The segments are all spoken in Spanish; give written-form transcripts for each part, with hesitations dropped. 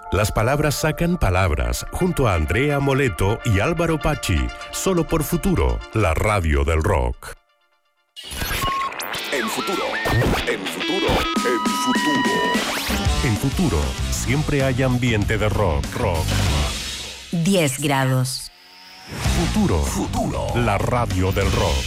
Las palabras sacan palabras, junto a Andrea Moleto y Álvaro Pachi, solo por Futuro, la radio del rock. En Futuro, en Futuro, en Futuro. En Futuro, siempre hay ambiente de rock. 10 grados. Futuro, la radio del rock.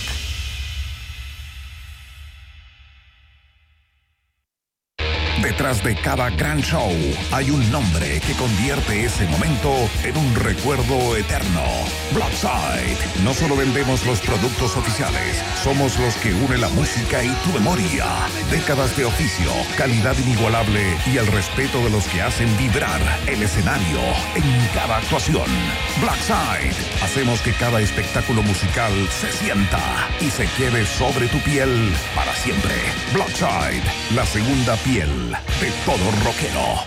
Detrás de cada gran show hay un nombre que convierte ese momento en un recuerdo eterno. Blackside. No solo vendemos los productos oficiales, somos los que unen la música y tu memoria. Décadas de oficio, calidad inigualable y el respeto de los que hacen vibrar el escenario en cada actuación. Blackside. Hacemos que cada espectáculo musical se sienta y se quede sobre tu piel para siempre. Blackside, la segunda piel de todo rockero.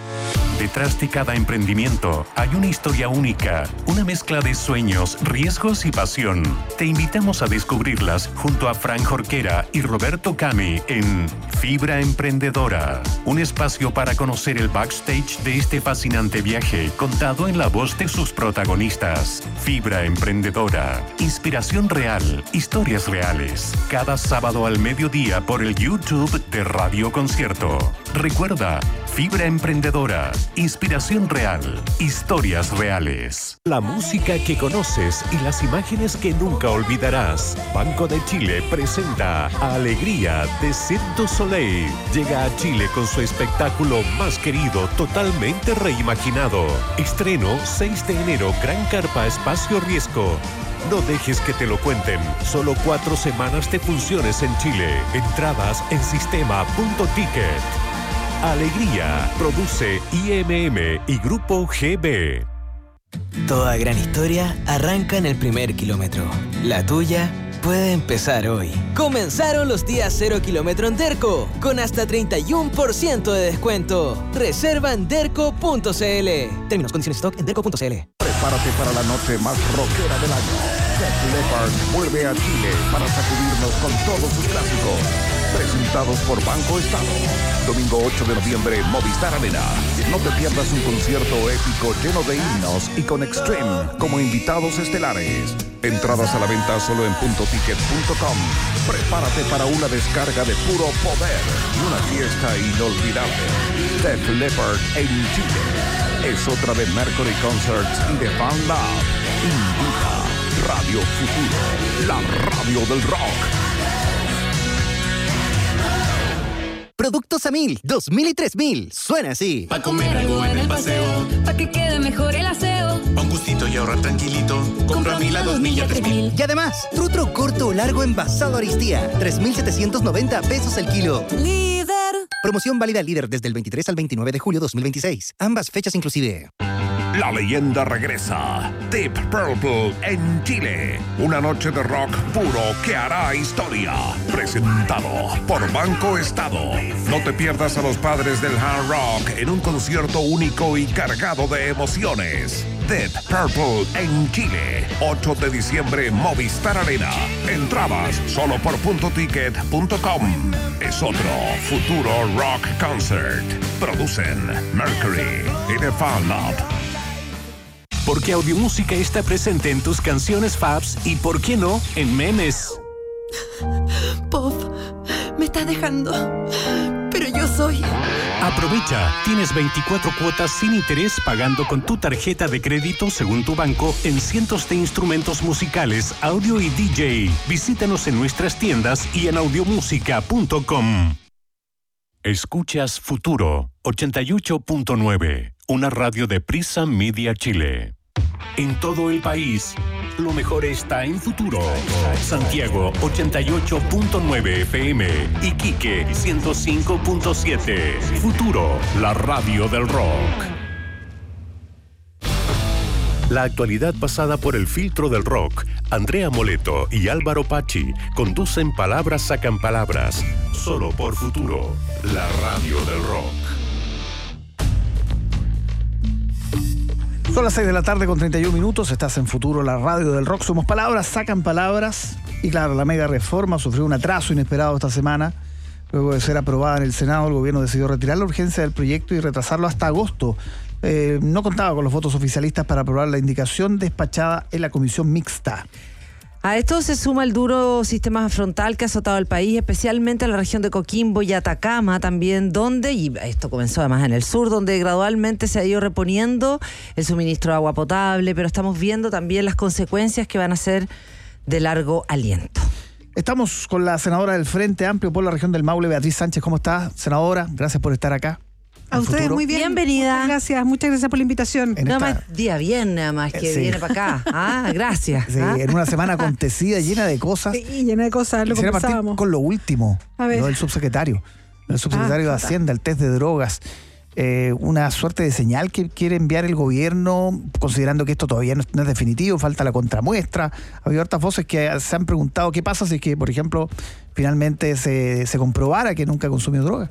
Detrás de cada emprendimiento hay una historia única, una mezcla de sueños, riesgos y pasión. Te invitamos a descubrirlas junto a Frank Jorquera y Roberto Cami en Fibra Emprendedora, un espacio para conocer el backstage de este fascinante viaje contado en la voz de sus protagonistas. Fibra Emprendedora, inspiración real, historias reales. Cada sábado al mediodía por el YouTube de Radio Concierto. Recuerda, Fibra Emprendedora, inspiración real, historias reales. La música que conoces y las imágenes que nunca olvidarás. Banco de Chile presenta Alegría de Cirque du Soleil. Llega a Chile con su espectáculo más querido, totalmente reimaginado. Estreno 6 de enero, Gran Carpa Espacio Riesgo. No dejes que te lo cuenten. Solo 4 semanas de funciones en Chile. Entradas en sistema.ticket. Alegría, produce IMM y Grupo GB. Toda gran historia arranca en el primer kilómetro. La tuya puede empezar hoy. Comenzaron los días 0 kilómetro en Derco, con hasta 31% de descuento. Reserva en derco.cl. Términos, condiciones, stock en derco.cl. Prepárate para la noche más rockera del año. Def Leppard vuelve a Chile para sacudirnos con todos sus clásicos. Presentados por Banco Estado. Domingo 8 de noviembre, Movistar Arena. No te pierdas un concierto épico lleno de himnos y con Extreme como invitados estelares. Entradas a la venta solo en puntoticket.com. Prepárate para una descarga de puro poder y una fiesta inolvidable. Def Leppard en Chile. Es otra de Mercury Concerts y de Fan Lab. Invita Radio Futuro, la radio del rock. Productos a 1000, 2000 y 3000. Suena así. Pa' comer algo en el paseo, pa' que quede mejor el aseo. Pa' un gustito y ahorrar tranquilito. Compra 1000 a 2000 y a 3000. Y además, trutro corto o largo envasado Aristía. 3,790 pesos el kilo. Líder. Promoción válida Líder desde el 23 al 29 de julio 2026. Ambas fechas inclusive. La leyenda regresa. Deep Purple en Chile. Una noche de rock puro que hará historia. Presentado por Banco Estado. No te pierdas a los padres del hard rock en un concierto único y cargado de emociones. Deep Purple en Chile. 8 de diciembre, Movistar Arena. Entradas solo por puntoticket.com. Es otro Futuro Rock Concert. Producen Mercury y The Fan Lab. Porque Audiomúsica está presente en tus canciones faves y, ¿por qué no?, en memes. Pop, me estás dejando, pero yo soy... Aprovecha, tienes 24 cuotas sin interés pagando con tu tarjeta de crédito según tu banco en cientos de instrumentos musicales, audio y DJ. Visítanos en nuestras tiendas y en audiomusica.com. Escuchas Futuro 88.9, una radio de Prisa Media Chile. En todo el país, lo mejor está en Futuro. Santiago 88.9 FM, Iquique 105.7. Futuro, la radio del rock. La actualidad pasada por el filtro del rock. Andrea Moleto y Álvaro Pachi conducen Palabras Sacan Palabras, solo por Futuro, la radio del rock. Son las 6 de la tarde con 31 minutos. Estás en Futuro, la radio del rock. Somos Palabras Sacan Palabras. Y claro, la mega reforma sufrió un atraso inesperado esta semana. Luego de ser aprobada en el Senado, el gobierno decidió retirar la urgencia del proyecto y retrasarlo hasta agosto. no contaba con los votos oficialistas para aprobar la indicación despachada en la comisión mixta. A esto se suma el duro sistema frontal que ha azotado al país, especialmente en la región de Coquimbo y Atacama también, y esto comenzó además en el sur, donde gradualmente se ha ido reponiendo el suministro de agua potable, pero estamos viendo también las consecuencias que van a ser de largo aliento. Estamos con la senadora del Frente Amplio por la región del Maule, Beatriz Sánchez. ¿Cómo está, senadora? Gracias por estar acá. A ustedes futuro. Muy bien. Bienvenida. Muchas gracias por la invitación. No más día bien nada más que viene para acá. Gracias. Sí, en una semana acontecida, llena de cosas. Sí, llena de cosas, lo que pensábamos. Con lo último, lo del subsecretario. El subsecretario de Hacienda, el test de drogas. Una suerte de señal que quiere enviar el gobierno, considerando que esto todavía no es definitivo, falta la contramuestra. Ha habido hartas voces que se han preguntado qué pasa si es que, por ejemplo, finalmente se comprobara que nunca consumió droga.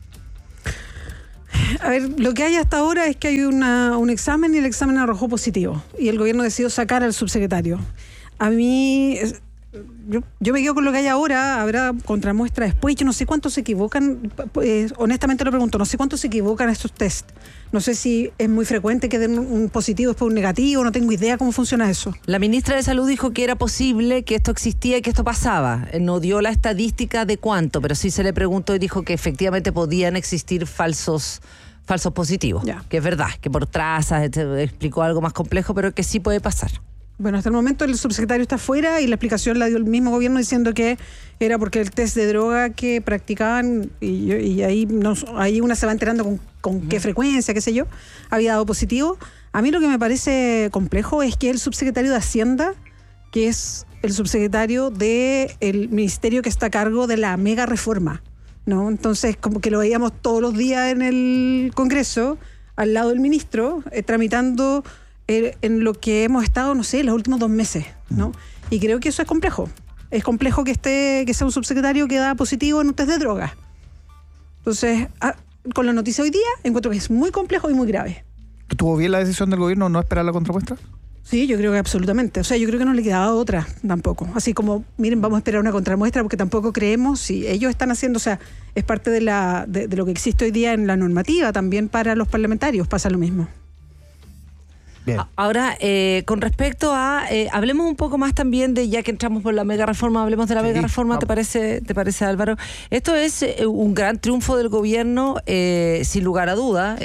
A ver, lo que hay hasta ahora es que hay un examen y el examen arrojó positivo y el gobierno decidió sacar al subsecretario. A mí, yo me quedo con lo que hay ahora, habrá contramuestra después. Yo no sé cuántos se equivocan, honestamente lo pregunto, no sé cuántos se equivocan estos test. No sé si es muy frecuente que den un positivo después un negativo, no tengo idea cómo funciona eso. La ministra de Salud dijo que era posible, que esto existía y que esto pasaba. No dio la estadística de cuánto, pero sí se le preguntó y dijo que efectivamente podían existir falsos positivos. Ya. Que es verdad, que por trazas, explicó algo más complejo, pero que sí puede pasar. Bueno, hasta el momento el subsecretario está fuera y la explicación la dio el mismo gobierno diciendo que era porque el test de droga que practicaban, y ahí una se va enterando con qué frecuencia, qué sé yo, había dado positivo. A mí lo que me parece complejo es que el subsecretario de Hacienda, que es el subsecretario del ministerio que está a cargo de la mega reforma, ¿no? Entonces, como que lo veíamos todos los días en el Congreso, al lado del ministro, tramitando en lo que hemos estado, no sé, los últimos 2 meses, ¿no? Y creo que eso es complejo. Es complejo que sea un subsecretario que da positivo en un test de drogas. Entonces, con la noticia hoy día, encuentro que es muy complejo y muy grave. ¿Estuvo bien la decisión del gobierno no esperar la contramuestra? Sí, yo creo que absolutamente. O sea, yo creo que no le quedaba otra tampoco. Así como, miren, vamos a esperar una contramuestra porque tampoco creemos si ellos están haciendo, o sea, es parte de lo que existe hoy día en la normativa, también para los parlamentarios pasa lo mismo. Bien. Ahora, con respecto a, hablemos un poco más también de, ya que entramos por la mega reforma, hablemos de la mega reforma, ¿te parece, Álvaro? Esto es un gran triunfo del gobierno, sin lugar a duda.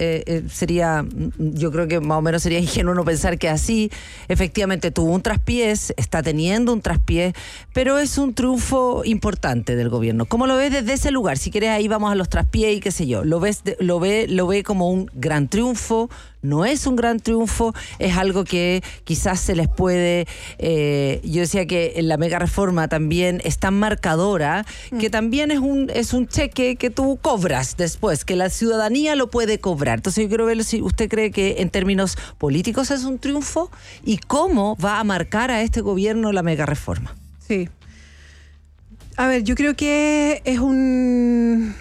Yo creo que más o menos sería ingenuo no pensar que así, efectivamente tuvo un traspiés, está teniendo un traspiés, pero es un triunfo importante del gobierno. ¿Cómo lo ves desde ese lugar? Si quieres, ahí vamos a los traspiés y qué sé yo. ¿Lo ve como un gran triunfo? No es un gran triunfo, es algo que quizás se les puede, yo decía que en la mega reforma también es tan marcadora, que también es un cheque que tú cobras después, que la ciudadanía lo puede cobrar. Entonces yo quiero ver si usted cree que en términos políticos es un triunfo y cómo va a marcar a este gobierno la mega reforma. Sí. A ver, yo creo que es un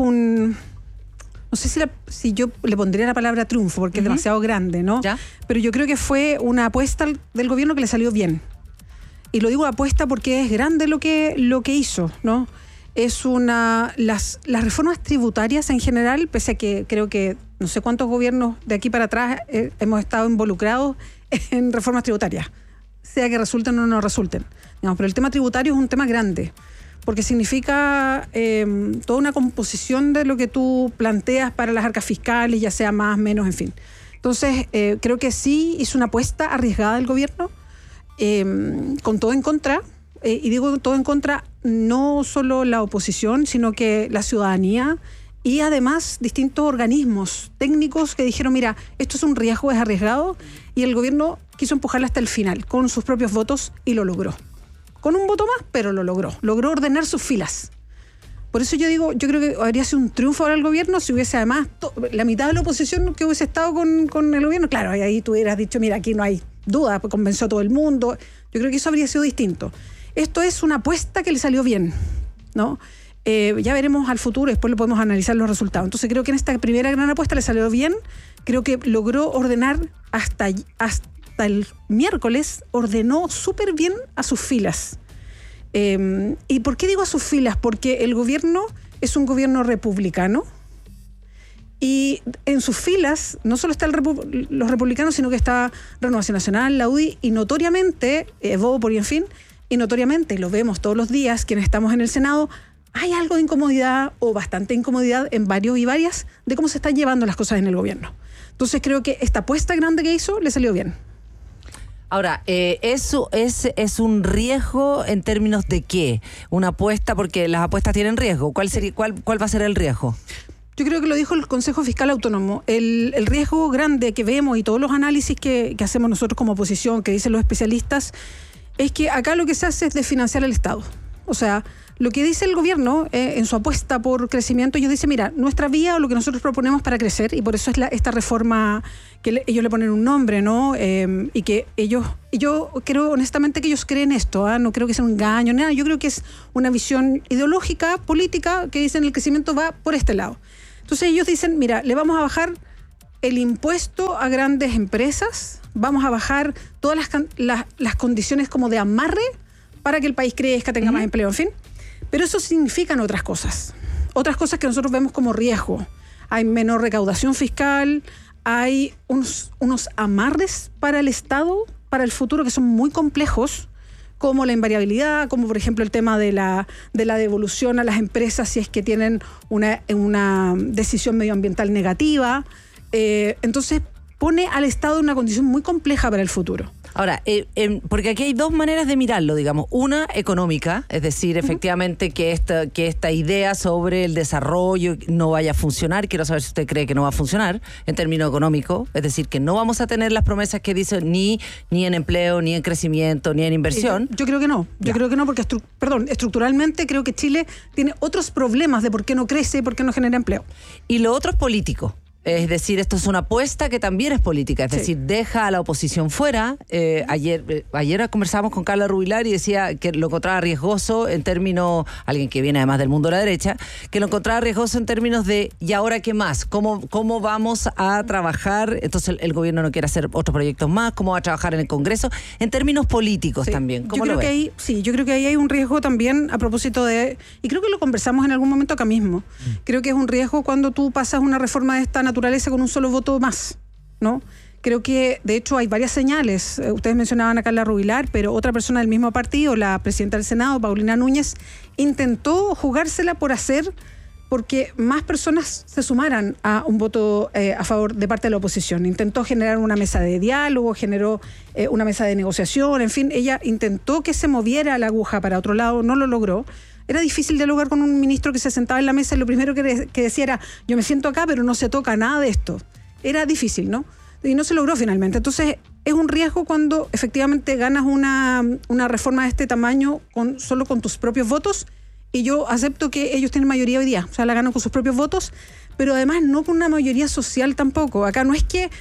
no sé si yo le pondría la palabra triunfo, porque es demasiado grande, ¿no? ¿Ya? Pero yo creo que fue una apuesta del gobierno que le salió bien. Y lo digo apuesta porque es grande lo que hizo, ¿no? Es las reformas tributarias en general, pese a que creo que no sé cuántos gobiernos de aquí para atrás hemos estado involucrados en reformas tributarias, sea que resulten o no resulten. Digamos, pero el tema tributario es un tema grande, porque significa toda una composición de lo que tú planteas para las arcas fiscales, ya sea más, menos, en fin. Entonces, creo que sí hizo una apuesta arriesgada del gobierno, con todo en contra, y digo todo en contra, no solo la oposición, sino que la ciudadanía y además distintos organismos técnicos que dijeron, mira, esto es un riesgo, es arriesgado, y el gobierno quiso empujarla hasta el final, con sus propios votos, y lo logró. Con un voto más, pero lo logró. Logró ordenar sus filas. Por eso yo creo que habría sido un triunfo para el gobierno si hubiese además la mitad de la oposición que hubiese estado con el gobierno. Claro, ahí tú hubieras dicho, mira, aquí no hay duda, convenció a todo el mundo. Yo creo que eso habría sido distinto. Esto es una apuesta que le salió bien, ¿no? Ya veremos al futuro, después lo podemos analizar los resultados. Entonces creo que en esta primera gran apuesta le salió bien. Creo que logró ordenar hasta el miércoles, ordenó súper bien a sus filas. ¿Y por qué digo a sus filas? Porque el gobierno es un gobierno republicano Y en sus filas no solo están los republicanos, sino que está Renovación Nacional, la UDI, y notoriamente, Evópoli, en fin, y notoriamente, lo vemos todos los días, quienes estamos en el Senado, hay algo de incomodidad o bastante incomodidad en varios y varias de cómo se están llevando las cosas en el gobierno. Entonces creo que esta apuesta grande que hizo le salió bien. Ahora, ¿eso es un riesgo en términos de qué? Una apuesta, porque las apuestas tienen riesgo. ¿Cuál va a ser el riesgo? Yo creo que lo dijo el Consejo Fiscal Autónomo. El riesgo grande que vemos y todos los análisis que hacemos nosotros como oposición, que dicen los especialistas, es que acá lo que se hace es desfinanciar al Estado. O sea, lo que dice el gobierno en su apuesta por crecimiento, ellos dicen, mira, nuestra vía o lo que nosotros proponemos para crecer, y por eso es esta reforma que ellos le ponen un nombre, ¿no? Y que yo creo honestamente que ellos creen esto, no creo que sea un engaño, nada. Yo creo que es una visión ideológica, política, que dicen el crecimiento va por este lado. Entonces ellos dicen, mira, le vamos a bajar el impuesto a grandes empresas, vamos a bajar todas las condiciones como de amarre para que el país crezca, tenga más empleo, en fin. Pero eso significan otras cosas que nosotros vemos como riesgo. Hay menor recaudación fiscal, hay unos amarres para el Estado, para el futuro, que son muy complejos, como la invariabilidad, como por ejemplo el tema de la devolución a las empresas si es que tienen una decisión medioambiental negativa. Entonces pone al Estado en una condición muy compleja para el futuro. Ahora, porque aquí hay dos maneras de mirarlo, digamos. Una, económica, es decir, efectivamente que esta idea sobre el desarrollo no vaya a funcionar. Quiero saber si usted cree que no va a funcionar en términos económicos, es decir, que no vamos a tener las promesas que dicen ni en empleo, ni en crecimiento, ni en inversión. Yo creo que no. Yo creo que no, porque estructuralmente creo que Chile tiene otros problemas de por qué no crece y por qué no genera empleo. Y lo otro es político. Es decir, esto es una apuesta que también es política, es decir, deja a la oposición fuera. Ayer conversábamos con Carla Rubilar y decía que lo encontraba riesgoso en términos, alguien que viene además del mundo de la derecha, que lo encontraba riesgoso en términos de ¿y ahora qué más? ¿Cómo vamos a trabajar? Entonces el gobierno no quiere hacer otros proyectos más, ¿cómo va a trabajar en el Congreso? En términos políticos también. ¿Cómo lo ves? Yo creo que ahí hay un riesgo también a propósito de, y creo que lo conversamos en algún momento acá mismo, creo que es un riesgo cuando tú pasas una reforma de esta naturaleza con un solo voto más, ¿no? Creo que, de hecho, hay varias señales. Ustedes mencionaban a Carla Rubilar, pero otra persona del mismo partido, la presidenta del Senado, Paulina Núñez, intentó jugársela porque más personas se sumaran a un voto a favor de parte de la oposición. Intentó generar una mesa de diálogo, generó una mesa de negociación, en fin, ella intentó que se moviera la aguja para otro lado, no lo logró. Era difícil dialogar con un ministro que se sentaba en la mesa y lo primero que decía era, yo me siento acá, pero no se toca nada de esto. Era difícil, ¿no? Y no se logró finalmente. Entonces, es un riesgo cuando efectivamente ganas una reforma de este tamaño solo con tus propios votos, y yo acepto que ellos tienen mayoría hoy día, o sea, la ganan con sus propios votos, pero además no con una mayoría social tampoco. Acá no es que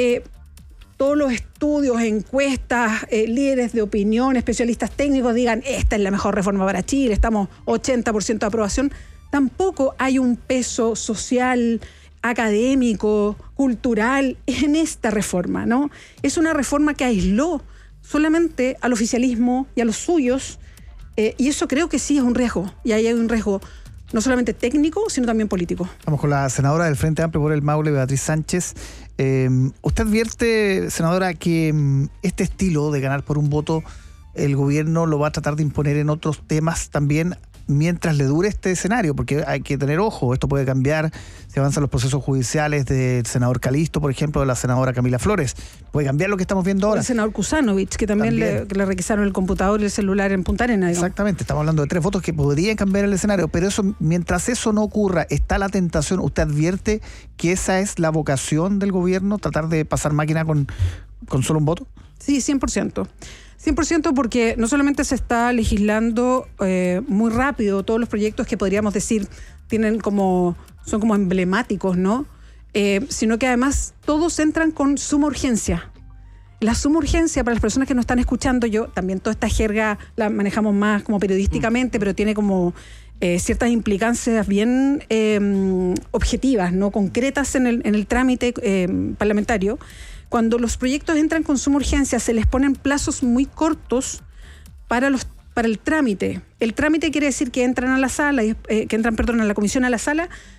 todos los estudios, encuestas, líderes de opinión, especialistas técnicos digan esta es la mejor reforma para Chile, estamos 80% de aprobación. Tampoco hay un peso social, académico, cultural en esta reforma, ¿no? Es una reforma que aisló solamente al oficialismo y a los suyos, y eso creo que sí es un riesgo, y ahí hay un riesgo no solamente técnico, sino también político. Vamos con la senadora del Frente Amplio por el Maule, Beatriz Sánchez. ¿Usted advierte, senadora, que este estilo de ganar por un voto el gobierno lo va a tratar de imponer en otros temas también mientras le dure este escenario? Porque hay que tener ojo, esto puede cambiar si avanzan los procesos judiciales del senador Calisto, por ejemplo, de la senadora Camila Flores. Puede cambiar lo que estamos viendo ahora. El senador Kusanovich, que también le requisaron el computador y el celular en Punta Arenas. Exactamente, estamos hablando de 3 votos que podrían cambiar el escenario, pero eso, mientras eso no ocurra, está la tentación. ¿Usted advierte que esa es la vocación del gobierno, tratar de pasar máquina con solo un voto? Sí, 100%. 100% porque no solamente se está legislando muy rápido todos los proyectos que podríamos decir son como emblemáticos, ¿no? Sino que además todos entran con suma urgencia. La suma urgencia, para las personas que nos están escuchando, también toda esta jerga la manejamos más como periodísticamente, pero tiene como ciertas implicancias bien objetivas, ¿no? Concretas en el trámite parlamentario. Cuando los proyectos entran con suma urgencia, se les ponen plazos muy cortos para el trámite. El trámite quiere decir que entran a la sala, a la comisión, a la sala,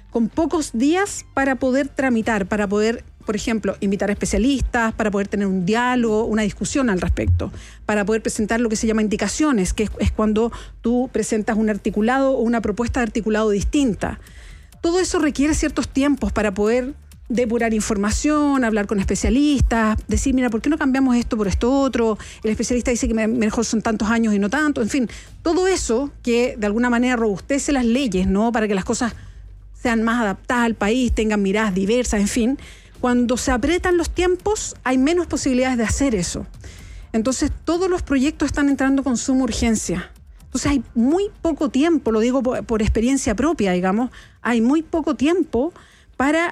con pocos días para poder tramitar, para poder, por ejemplo, invitar a especialistas, para poder tener un diálogo, una discusión al respecto, para poder presentar lo que se llama indicaciones, que es cuando tú presentas un articulado o una propuesta de articulado distinta. Todo eso requiere ciertos tiempos para poder depurar información, hablar con especialistas, decir, mira, ¿por qué no cambiamos esto por esto otro? El especialista dice que mejor son tantos años y no tanto. En fin, todo eso que de alguna manera robustece las leyes, ¿no? Para que las cosas sean más adaptadas al país, tengan miradas diversas, en fin. Cuando se apretan los tiempos, hay menos posibilidades de hacer eso. Entonces, todos los proyectos están entrando con suma urgencia. Entonces, hay muy poco tiempo, lo digo por experiencia propia, digamos, hay muy poco tiempo para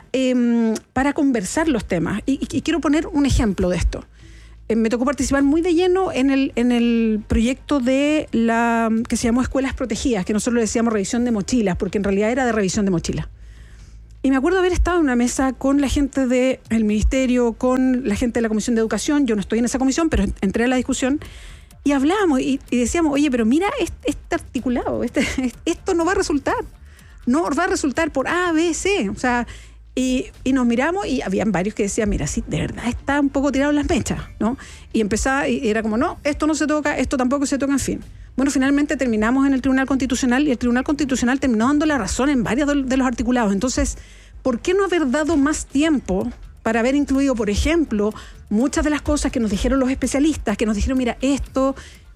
conversar los temas. Y quiero poner un ejemplo de esto. Me tocó participar muy de lleno en el proyecto de que se llamó Escuelas Protegidas, que nosotros le decíamos revisión de mochilas, porque en realidad era de revisión de mochilas. Y me acuerdo haber estado en una mesa con la gente del Ministerio, con la gente de la Comisión de Educación. Yo no estoy en esa comisión, pero entré a la discusión y hablábamos y decíamos, oye, pero mira este articulado, esto no va a resultar. No va a resultar por A, B, C. O sea, y nos miramos y habían varios que decían, mira, sí, de verdad está un poco tirado las mechas, ¿no? Y empezaba, y era como, no, esto no se toca, esto tampoco se toca, en fin. Bueno, finalmente terminamos en el Tribunal Constitucional y el Tribunal Constitucional terminó dando la razón en varios de los articulados. Entonces, ¿por qué no haber dado más tiempo para haber incluido, por ejemplo, muchas de las cosas que nos dijeron los especialistas, que nos dijeron, mira, esto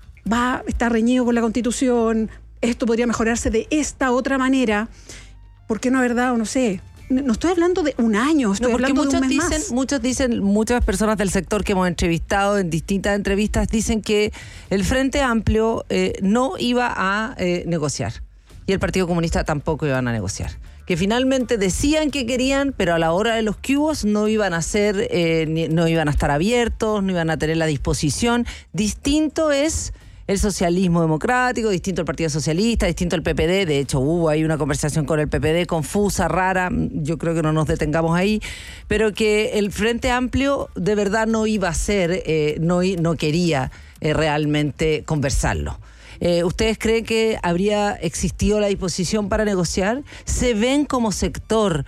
está reñido con la Constitución, esto podría mejorarse de esta otra manera? ¿Por qué no haber dado, no sé? No estoy hablando de un año, estoy hablando de un mes más. Muchas personas del sector que hemos entrevistado en distintas entrevistas dicen que el Frente Amplio no iba a negociar y el Partido Comunista tampoco iban a negociar. Que finalmente decían que querían, pero a la hora de los cubos no iban a hacer, no iban a estar abiertos, no iban a tener la disposición. Distinto es el socialismo democrático, distinto el Partido Socialista, distinto el PPD. De hecho, hubo ahí una conversación con el PPD confusa, rara, yo creo que no nos detengamos ahí, pero que el Frente Amplio de verdad no iba a ser, no quería realmente conversarlo. ¿Ustedes creen que habría existido la disposición para negociar? ¿Se ven como sector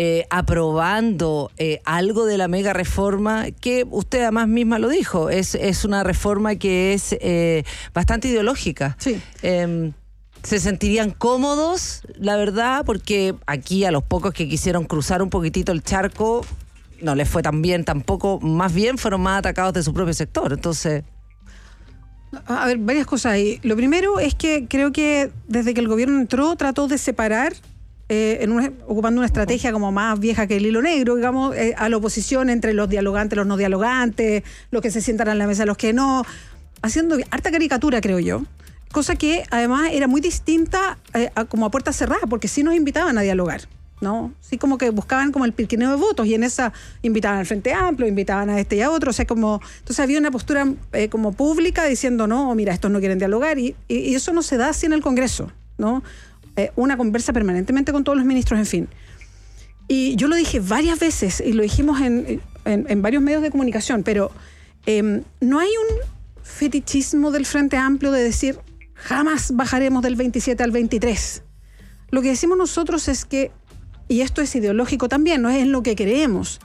aprobando algo de la mega reforma, que usted además misma lo dijo, es una reforma que es bastante ideológica? Sí. ¿Se sentirían cómodos, la verdad? Porque aquí a los pocos que quisieron cruzar un poquitito el charco no les fue tan bien tampoco, más bien fueron más atacados de su propio sector. Entonces, a ver, varias cosas ahí. Lo primero es que creo que desde que el gobierno entró trató de separar, ocupando una estrategia como más vieja que el hilo negro, digamos, a la oposición entre los dialogantes, los no dialogantes, los que se sientan a la mesa, los que no, haciendo harta caricatura, creo yo. Cosa que además era muy distinta como a puertas cerradas, porque sí nos invitaban a dialogar, ¿no? Sí, como que buscaban como el pirquineo de votos, y en esa invitaban al Frente Amplio, invitaban a este y a otro, o sea, como, entonces había una postura como pública diciendo, no, mira, estos no quieren dialogar, y eso no se da así en el Congreso, ¿no? Una conversa permanentemente con todos los ministros, en fin. Y yo lo dije varias veces, y lo dijimos en varios medios de comunicación, pero no hay un fetichismo del Frente Amplio de decir, jamás bajaremos del 27 al 23. Lo que decimos nosotros es que, y esto es ideológico también, no es en lo que creemos,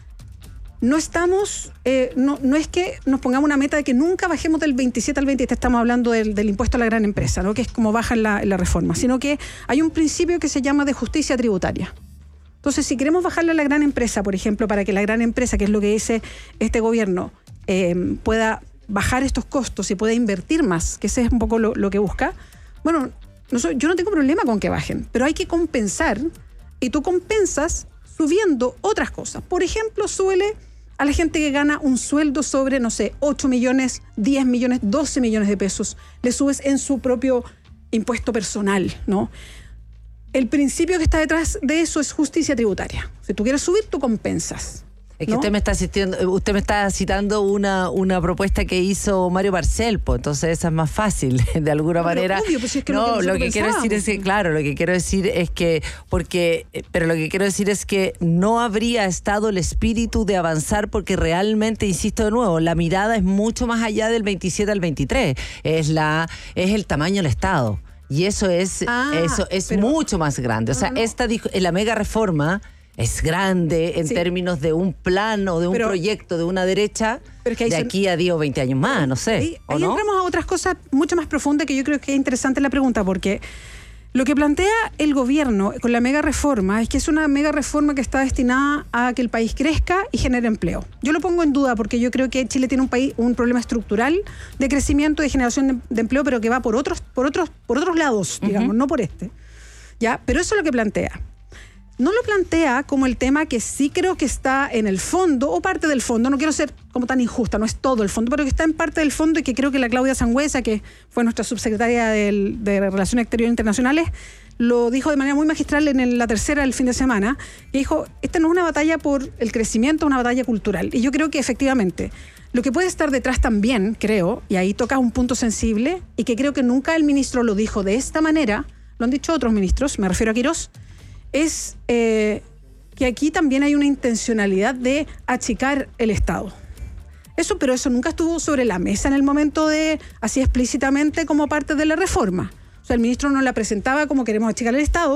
no estamos, no es que nos pongamos una meta de que nunca bajemos del 27 al 23, estamos hablando del impuesto a la gran empresa, ¿no? Que es como baja en la reforma, sino que hay un principio que se llama de justicia tributaria. Entonces, si queremos bajarle a la gran empresa, por ejemplo, para que la gran empresa, que es lo que dice este gobierno, pueda bajar estos costos y pueda invertir más, que ese es un poco lo que busca, bueno, yo no tengo problema con que bajen, pero hay que compensar, y tú compensas subiendo otras cosas. Por ejemplo, súbele a la gente que gana un sueldo sobre, no sé, 8 millones, 10 millones, 12 millones de pesos. Le subes en su propio impuesto personal, ¿no? El principio que está detrás de eso es justicia tributaria. Si tú quieres subir, tú compensas. Es que, ¿no? usted me está citando una propuesta que hizo Mario Marcel, pues entonces esa es más fácil, de alguna manera. Obvio, pues es que lo que quiero decir es que, claro, lo que quiero decir es que, pero lo que quiero decir es que no habría estado el espíritu de avanzar, porque realmente, insisto de nuevo, la mirada es mucho más allá del 27 al 23, es el tamaño del Estado. Y eso es mucho más grande. O sea, la mega reforma es grande en términos de un plan o de un proyecto de una derecha de aquí a 10 o 20 años más, no sé. Ahí entramos a otras cosas mucho más profundas que yo creo que es interesante la pregunta, porque lo que plantea el gobierno con la mega reforma es que es una mega reforma que está destinada a que el país crezca y genere empleo. Yo lo pongo en duda porque yo creo que Chile tiene un problema estructural de crecimiento y de generación de empleo, pero que va por otros lados, digamos, no por este. ¿Ya? Pero eso es lo que plantea. No lo plantea como el tema que sí creo que está en el fondo, o parte del fondo, no quiero ser como tan injusta, no es todo el fondo, pero que está en parte del fondo y que creo que la Claudia Sangüesa, que fue nuestra subsecretaria de Relaciones Exteriores Internacionales, lo dijo de manera muy magistral en la tercera del fin de semana, que dijo, esta no es una batalla por el crecimiento, es una batalla cultural. Y yo creo que efectivamente, lo que puede estar detrás también, creo, y ahí toca un punto sensible, y que creo que nunca el ministro lo dijo de esta manera, lo han dicho otros ministros, me refiero a Quirós, es que aquí también hay una intencionalidad de achicar el Estado. Pero eso nunca estuvo sobre la mesa en el momento así explícitamente como parte de la reforma. O sea, el ministro no la presentaba como queremos achicar el Estado,